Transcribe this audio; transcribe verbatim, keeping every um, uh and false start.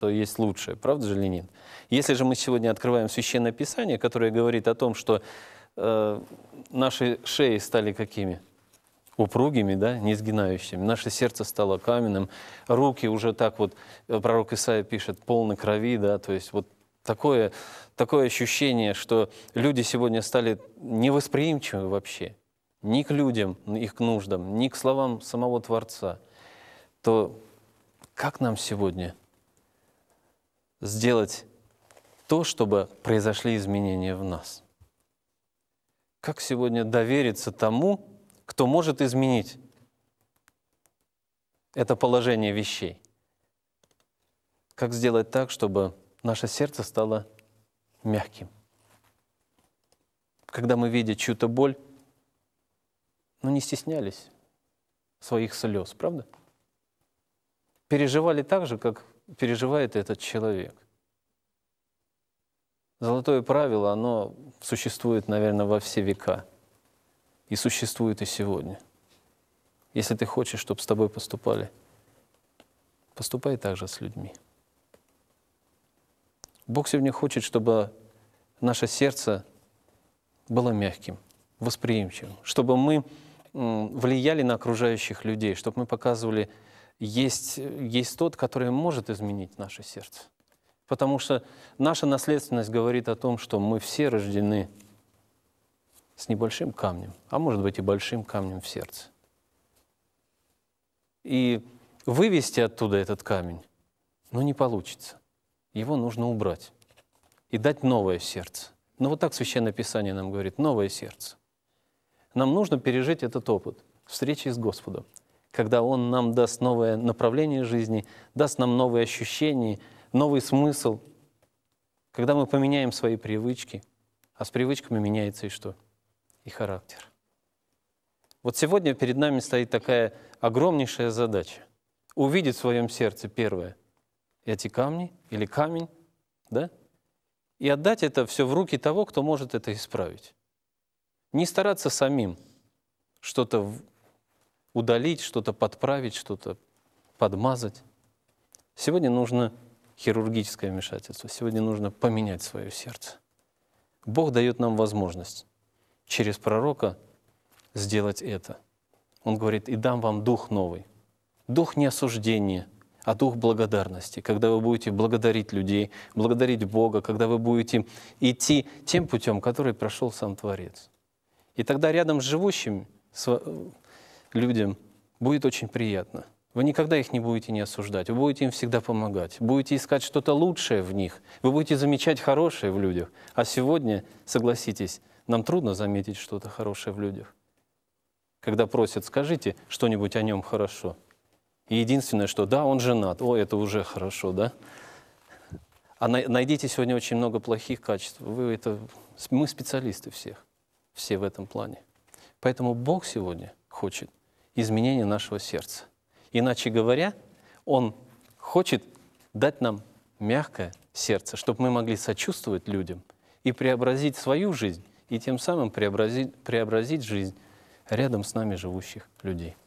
что есть лучшее, правда же или нет? Если же мы сегодня открываем Священное Писание, которое говорит о том, что э, наши шеи стали какими? Упругими, да, не сгинающими. Наше сердце стало каменным, руки уже так вот, пророк Исаия пишет, полны крови, да, то есть вот такое, такое ощущение, что люди сегодня стали невосприимчивы вообще ни к людям, их нуждам, ни к словам самого Творца. То как нам сегодня сделать то, чтобы произошли изменения в нас? Как сегодня довериться тому, кто может изменить это положение вещей? Как сделать так, чтобы наше сердце стало мягким? Когда мы видим чью-то боль, ну не стеснялись своих слез, правда? Переживали так же, как переживает этот человек. Золотое правило, оно существует, наверное, во все века. И существует и сегодня. Если ты хочешь, чтобы с тобой поступали, поступай так же с людьми. Бог сегодня хочет, чтобы наше сердце было мягким, восприимчивым, чтобы мы влияли на окружающих людей, чтобы мы показывали, есть, есть тот, который может изменить наше сердце. Потому что наша наследственность говорит о том, что мы все рождены с небольшим камнем, а может быть и большим камнем в сердце. И вывести оттуда этот камень, ну, не получится. Его нужно убрать и дать новое сердце. Но вот так Священное Писание нам говорит, новое сердце. Нам нужно пережить этот опыт встречи с Господом, когда Он нам даст новое направление жизни, даст нам новые ощущения, новый смысл, когда мы поменяем свои привычки, а с привычками меняется и что? И характер. Вот сегодня перед нами стоит такая огромнейшая задача. Увидеть в своем сердце первое эти камни или камень, да? И отдать это все в руки того, кто может это исправить. Не стараться самим что-то удалить, что-то подправить, что-то подмазать. Сегодня нужно хирургическое вмешательство. Сегодня нужно поменять свое сердце. Бог дает нам возможность через пророка сделать это. Он говорит, и дам вам дух новый. Дух не осуждения, а дух благодарности. Когда вы будете благодарить людей, благодарить Бога, когда вы будете идти тем путем, который прошел сам Творец. И тогда рядом с живущим людям будет очень приятно. Вы никогда их не будете не осуждать, вы будете им всегда помогать, будете искать что-то лучшее в них, вы будете замечать хорошее в людях. А сегодня, согласитесь, нам трудно заметить что-то хорошее в людях. Когда просят, скажите что-нибудь о нем хорошо. И единственное, что да, он женат, о, это уже хорошо, да? А найдите сегодня очень много плохих качеств. Вы это, мы специалисты всех, все в этом плане. Поэтому Бог сегодня хочет изменения нашего сердца. Иначе говоря, Он хочет дать нам мягкое сердце, чтобы мы могли сочувствовать людям и преобразить свою жизнь, и тем самым преобразить, преобразить жизнь рядом с нами живущих людей.